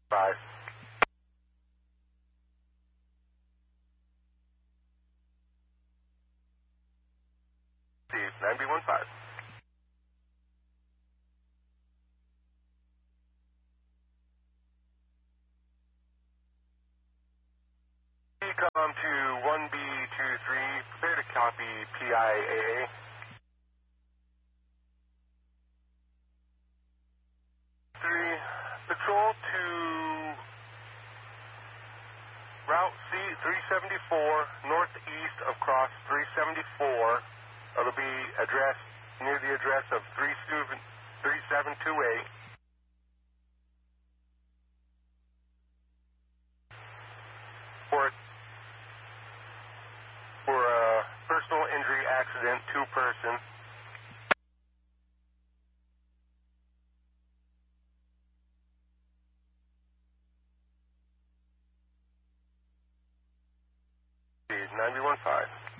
5. Steve, 9B15. Come to 1B23, prepare to copy PIAA. 3, patrol to Route C374, northeast of Cross 374. It'll be addressed near the address of 3728. For a personal injury accident, 2-person. Steve, 9B15.